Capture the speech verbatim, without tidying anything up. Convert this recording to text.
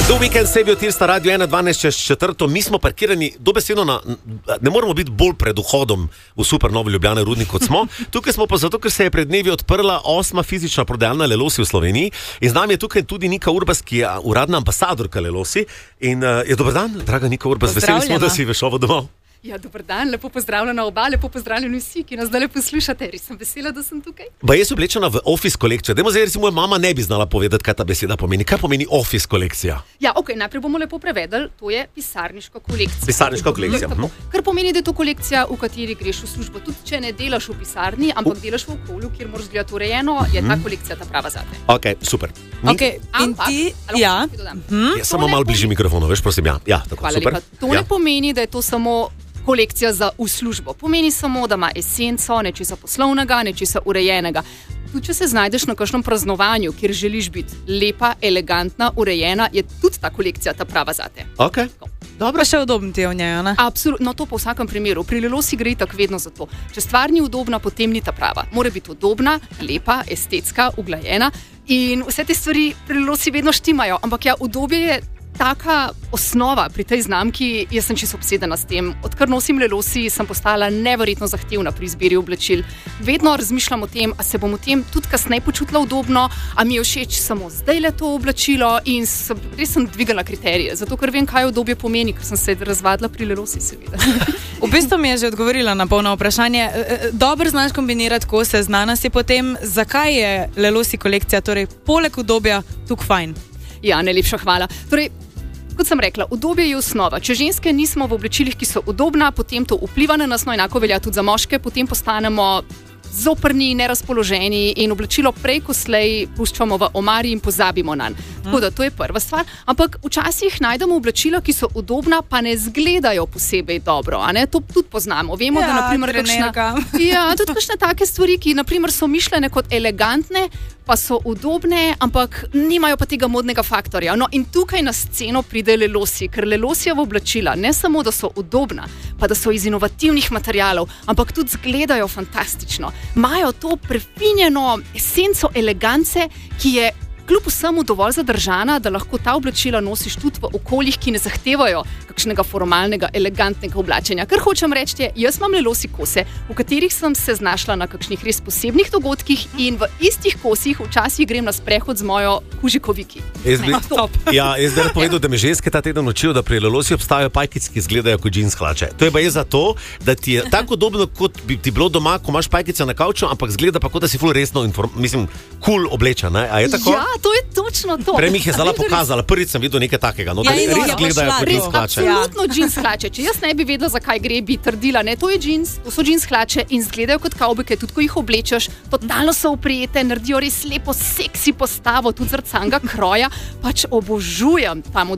Do Weekend Sevijo Tirsta Radio ena dvanajst čez četrto. Mi smo parkirani dobesedno na... Ne moramo biti bolj pred vhodom v Supernovi Ljubljane Rudnik, kot smo. Tukaj smo pa zato, ker se je pred dnevi odprla osma fizična prodajalna Lelosi v Sloveniji. In z nami je tukaj tudi Nika Urbas, ki je uradna ambasadorka Lelosi. In uh, je dober dan, draga Nika Urbas. Veseli smo, da si v šovu domov. Ja, dober dan, lepo pozdravljena oba, lepo pozdravljeni vsi, ki nas zdaj poslušate. Res sem vesela, da sem tukaj. Ba jaz oblečena v office kolekcijo. Dajmo zdaj, recimo, moja mama ne bi znala povedati, kaj ta beseda pomeni. Kaj pomeni office kolekcija? Ja, ok, najprej bomo lepo prevedli, to je pisarniška kolekcija. Pisarniška kolekcija. Tako, kar pomeni, da je to kolekcija, v kateri greš v službo. Tudi če ne delaš v pisarni, ampak delaš v okolju, kjer moraš gledati urejeno, je ta kolekcija ta prava zate. Ok, super. Okay, in ampak, ti, ali, ja. hm? Ja, samo malo bližje mikrofonu, veš, prosim, ja. Ja, tako, Hvala super. lepa. To ja. ne pomeni, da je to samo kolekcija za v službo. Pomeni samo, da ima esenco nečesa poslovnega, nečesa urejenega. Tudi če se znajdeš na kakšnem praznovanju, kjer želiš biti lepa, elegantna, urejena, je tudi ta kolekcija ta prava zate. Ok. Dobro, še udobno ti je v njej, ne? Absolutno, no to po vsakem primeru. Pri Lelosi gre tako vedno za to. Če stvar ni udobna, potem ni ta prava. Mora biti udobna, lepa, estetska, uglajena in vse te stvari pri Lelosi vedno štimajo. Ampak ja, udobje je taka osnova pri tej znamki, jaz sem čisto obsedena s tem. Odkar nosim Lelosi, sem postala neverjetno zahtevna pri izbiri oblačil. Vedno razmišljam o tem, a se bom v tem tudi kasneje počutila udobno, a mi je všeč samo zdaj le to oblačilo in sem, res sem dvigala kriterije, zato ker vem, kaj udobje pomeni, ker sem se razvadila pri Lelosi, seveda. V bistvu mi je že odgovorila na polno vprašanje. Dobro znaš kombinirati kose, znana si potem, zakaj je Lelosi kolekcija, torej poleg udobja, tukaj fajn? Ja, najlepša hvala. Torej, kot sem rekla, udobje je osnova. Če ženske nismo v oblačilih, ki so udobna, potem to vpliva na nas, no enako velja tudi za moške, potem postanemo zoprni, nerazpoloženi in oblačilo prej ko slej puščamo v omari in pozabimo nanj. Tako da to je prva stvar. Ampak včasih najdemo oblačila, ki so udobna, pa ne zgledajo posebej dobro. A ne? To tudi poznamo. Vemo, ja, da naprimer kakšna, ja, tudi kakšne take stvari, ki naprimer so mišljene kot elegantne, pa so udobne, ampak nimajo pa tega modnega faktorja. No in tukaj na sceno pride Lelosi, ker Lelosijeva oblačila ne samo, da so udobna, pa da so iz inovativnih materialov, ampak tudi zgledajo fantastično. Imajo to prefinjeno esenco elegance, ki je kljub vsemu dovolj zadržana, da lahko ta oblačila nosiš tudi v okoljih, ki ne zahtevajo kakšnega formalnega, elegantnega oblačenja. Kar hočem reči je, jaz imam Lelosi kose, v katerih sem se znašla na kakšnih res posebnih dogodkih in v istih kosih včasih grem na sprehod z mojo kužikoviki. Jaz bi, ja, jaz bi povedal, da me ženske ta teden učijo, da pri Lelosi obstajajo pajkice, ki izgledajo kot džins hlače. To je pa je zato, da ti je tako podobno, kot bi ti bilo doma, ko imaš pajkice na kavču, ampak zgleda pa kot da si ful resno, inform, mislim, cool oblečen, ne? A je tako? Ja, to je točno to. Prej mi jih je zdala pokazala, prvič sem videl nekaj takega, no, da Ja, res ja, gledajo ja, kot džins hlače. Absolutno džins hlače. Če jaz ne bi vedela, zakaj gre, bi trdila, ne, to je džins, to so džins hlače in izgledajo kot kavbojke, tudi ko jih oblečeš, totalno so oprijete, naredijo res lepo seksi postavo, tudi zaradi samega kroja, pač obožujem ta model.